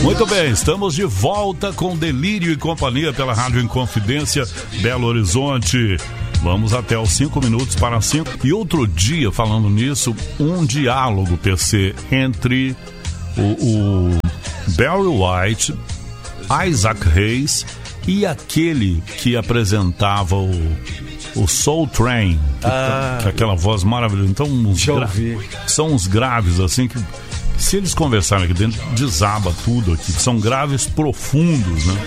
Muito bem, estamos de volta com Delírio e Companhia pela Rádio Inconfidência, Belo Horizonte. Vamos até os 5 minutos para 5. E outro dia, falando nisso, um diálogo, PC, entre o Barry White, Isaac Hayes e aquele que apresentava o Soul Train, que aquela voz maravilhosa. Então, são uns graves assim que, se eles conversarem aqui dentro, desaba tudo aqui. São graves profundos, né?